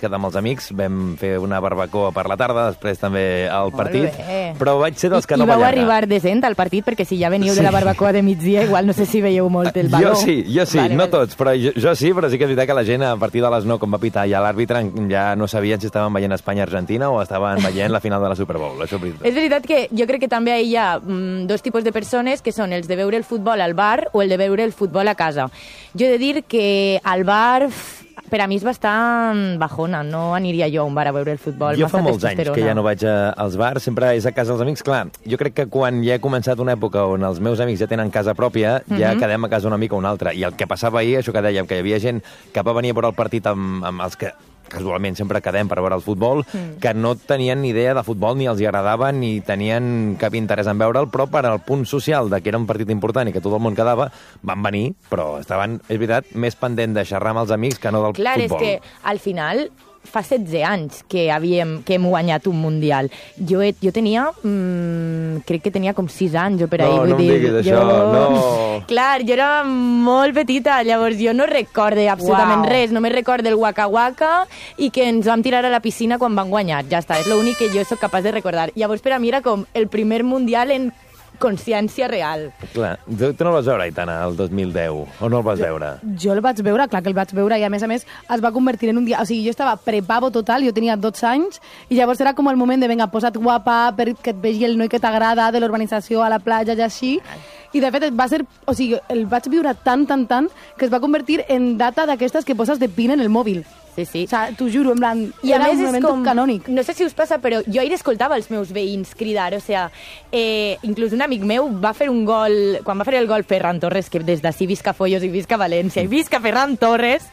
quedar amb els amics, vam fer una barbacoa per la tarda, després també al partit, però vaig ser dels que no va allargar. I vau arribar decent al partit, perquè si ja veniu de la barbacoa de migdia, igual no sé si veieu molt el baló. Jo sí, no tots, però jo sí, però sí que és veritat que la gent a partir de les 9, com va pitar ja l'àrbitre, ja no sabien si estaven veient Espanya-Argentina o estaven veient la final de la Super Bowl. Això és veritat que jo crec que també hi ha dos tipus de persones, que són els de veure el futbol al bar o el de veure el futbol a casa. Jo he de dir que al bar, per a mi és bastant bajona, no aniria jo a un bar a veure el futbol. Jo fa molts anys que ja no vaig als bars, sempre és a casa dels amics. Clar, jo crec que quan ja he començat una època on els meus amics ja tenen casa pròpia, ja quedem a casa una mica o una altra. I el que passava ahir, això que dèiem, que hi havia gent que va venir a veure el partit amb els que casualment sempre quedem per veure el futbol, que no tenien ni idea de futbol, ni els hi agradava, ni tenien cap interès en veure'l, però per al punt social de que era un partit important i que tot el món quedava, van venir, però estaven, és veritat, més pendent de xerrar amb els amics que no del futbol. Clar, és que al final fa 16 anys que hem guanyat un Mundial. Jo tenia, crec que tenia com 6 anys o per ahir. No em diguis això, no. Clar, jo era molt petita, llavors jo no recorde absolutament res, només recorde el Waka Waka i que ens vam tirar a la piscina quan van guanyar, ja està, és l'únic que jo sóc capaç de recordar. Llavors per a mi era com el primer Mundial en consciència real. Clar, tu no el vas veure, Aitana, el 2010, o no el vas veure? Jo el vaig veure, clar que el vaig veure, i a més es va convertir en un dia... O sigui, jo estava prepavo total, jo tenia 12 anys, i llavors era com el moment de, venga, posa't guapa, perquè et vegi el noi que t'agrada, de l'urbanització a la platja i així, i de fet va ser... O sigui, el vaig viure tant, que es va convertir en data d'aquestes que poses de pin en el mòbil. Sí. O sigui, t'ho juro, en plan, i a més un moment canònic. No sé si us passa, però jo ahir escoltava els meus veïns cridar, o sigui, inclús un amic meu va fer un gol, quan va fer el gol Ferran Torres, que des d'ací visca Follos i visca València, i visca Ferran Torres,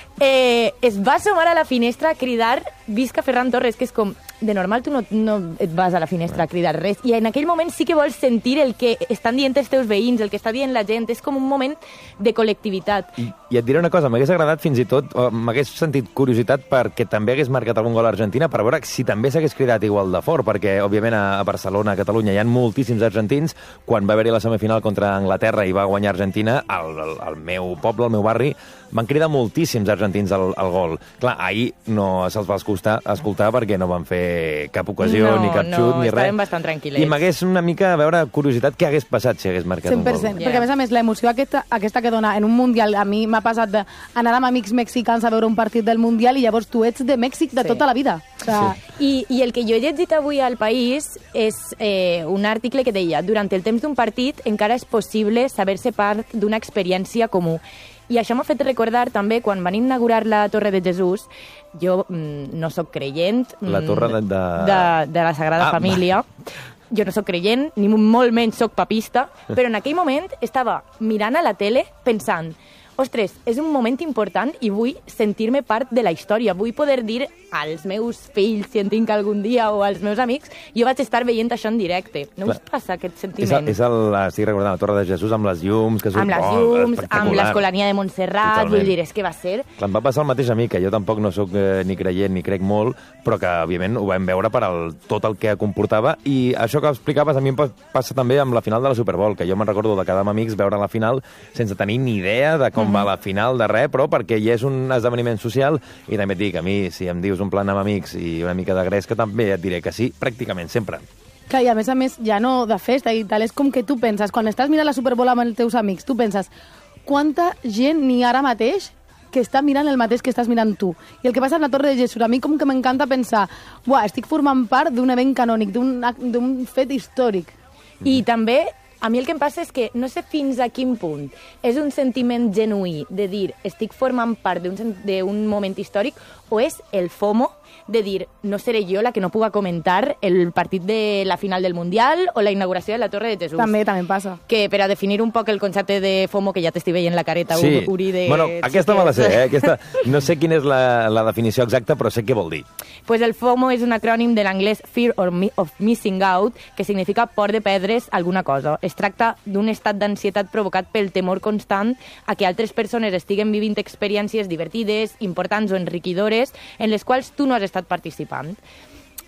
es va assomar a la finestra a cridar visca Ferran Torres, que és com... De normal tu no et vas a la finestra a cridar res, i en aquell moment sí que vols sentir el que estan dient els teus veïns, el que està dient la gent, és com un moment de col·lectivitat. I et diré una cosa, m'hagués agradat fins i tot, m'hagués sentit curiositat perquè també hagués marcat algun gol a Argentina per veure si també s'hagués cridat igual de fort, perquè òbviament a Barcelona, a Catalunya, hi ha moltíssims argentins. Quan va haver-hi la semifinal contra Anglaterra i va guanyar Argentina, al meu poble, al meu barri, van cridar moltíssims argentins al gol. Clar, ahir no se'ls va escoltar perquè no van fer cap ocasió, ni cap xut, ni res. Estàvem bastant tranquil·lets. I m'hagués una mica, a veure, curiositat, què hagués passat si hagués marcat 100%, un gol. 100%, perquè a més l'emoció aquesta que dona en un Mundial, a mi m'ha passat d'anar amb amics mexicans a veure un partit del Mundial i llavors tu ets de Mèxic de tota la vida. O sigui... I el que jo he llegit avui al País és un article que deia: durant el temps d'un partit encara és possible saber-se part d'una experiència comú. I això m'ha fet recordar també quan van inaugurar la Torre de Jesús. Jo no sóc creient la torre de la Sagrada Família. Jo no sóc creient, ni molt menys sóc papista, però en aquell moment estava mirant a la tele pensant: ostres, és un moment important i vull sentir-me part de la història. Vull poder dir als meus fills, si en tinc algun dia, o als meus amics, jo vaig estar veient això en directe. No us passa aquest sentiment? Estic recordant la Torre de Jesús amb les llums, que amb les llums, amb l'Escolania de Montserrat. Totalment. Vull dir, és que va ser... Clar, em va passar el mateix a mi, que jo tampoc no sóc ni creient ni crec molt, però que, òbviament, ho vam veure per tot el que comportava. I això que explicaves a mi em passa també amb la final de la Super Bowl, que jo me'n recordo de quedar amb amics, veure la final sense tenir ni idea de com va la final de res, però perquè hi és un esdeveniment social. I també et dic, a mi, si em dius un plan amb amics i una mica de gresca, també et diré que sí, pràcticament sempre. Clar, i a més, ja no de festa i tal, és com que tu penses, quan estàs mirant la Super Bowl amb els teus amics, tu penses, quanta gent n'hi ha ara mateix que està mirant el mateix que estàs mirant tu. I el que passa amb la Torre de Jesús, a mi com que m'encanta pensar, estic formant part d'un event canònic, d'un fet històric. I també... A mi el que em passa és que no sé fins a quin punt és un sentiment genuí de dir estic formant part d'un moment històric o és el FOMO de dir no seré jo la que no puga comentar el partit de la final del Mundial o la inauguració de la Torre de Jesús. També passa. Que per a definir un poc el concepte de FOMO, que ja t'estic veient la careta, sí. Uri, de... Bueno, aquesta me la sé, Aquesta... No sé quina és la definició exacta, però sé què vol dir. Pues el FOMO és un acrònim de l'anglès Fear of Missing Out, que significa por de perdre's alguna cosa. Es tracta d'un estat d'ansietat provocat pel temor constant a que altres persones estiguen vivint experiències divertides, importants o enriquidores en les quals tu no has estat participant.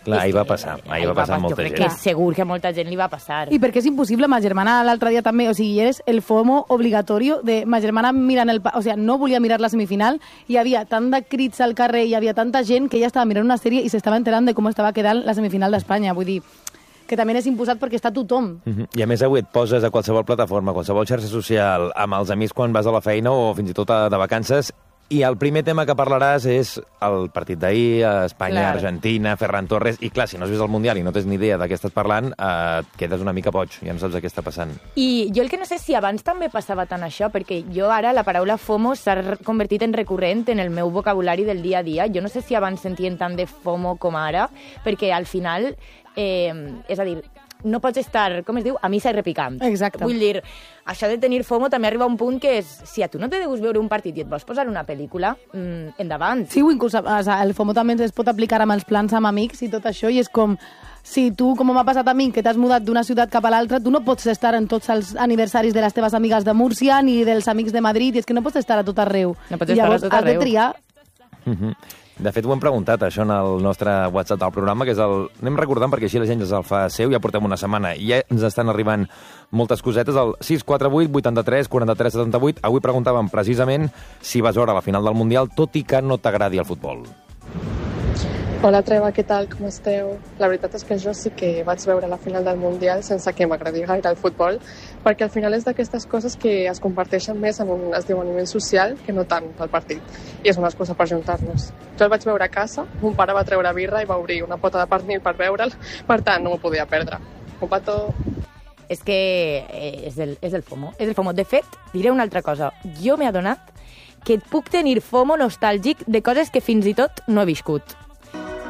Clar, ahir va passar molta gent. Jo crec que segur que a molta gent li va passar. I perquè és impossible, ma germana l'altre dia també, o sigui, eres el FOMO obligatorio de ma germana mirant o sigui, no volia mirar la semifinal, hi havia tant de crits al carrer, hi havia tanta gent que ella estava mirant una sèrie i s'estava enterant de com estava quedant la semifinal d'Espanya, vull dir que també és imposat perquè està tothom. I a més avui et poses a qualsevol plataforma, a qualsevol xarxa social, amb els amics quan vas a la feina o fins i tot de vacances. I el primer tema que parlaràs és el partit d'ahir, Espanya, Argentina, Ferran Torres, i clar, si no has vist el Mundial i no tens ni idea de què estàs parlant, et quedes una mica boig, ja no saps què està passant. I jo el que no sé si abans també passava tant això, perquè jo ara la paraula FOMO s'ha convertit en recurrent en el meu vocabulari del dia a dia. Jo no sé si abans sentien tant de FOMO com ara, perquè al final, és a dir, no pots estar, com es diu, a missa i repicant. Exacte. Vull dir, això de tenir FOMO també arriba a un punt que és, si a tu no te deus veure un partit i et vols posar una pel·lícula, endavant. Sí, inclús el FOMO també es pot aplicar amb els plans amb amics i tot això, i és com, si tu, com m'ha passat a mi, que t'has mudat d'una ciutat cap a l'altra, tu no pots estar en tots els aniversaris de les teves amigues de Múrcia ni dels amics de Madrid, i és que no pots estar a tot arreu. No pots estar a tot arreu. Has de triar. De fet, ho hem preguntat, això, en el nostre WhatsApp del programa, que és el... Anem recordant, perquè així la gent el fa seu, ja portem una setmana, i ja ens estan arribant moltes cosetes, el 648 83 43 78. Avui preguntàvem precisament si vas veure la final del Mundial, tot i que no t'agradi el futbol. Hola, Treva, què tal? Com esteu? La veritat és que jo sí que vaig veure la final del Mundial sense que m'agradi gaire el futbol, perquè al final és d'aquestes coses que es comparteixen més en un esdeveniment social que no tant pel partit. I és una excusa per juntar-nos. Jo el vaig veure a casa, mon pare va treure birra i va obrir una pota de pernil per veure'l, per tant no m'ho podia perdre. Un petó. És que és el FOMO. És el FOMO. De fet, diré una altra cosa. Jo m'he adonat que puc tenir FOMO nostàlgic de coses que fins i tot no he viscut.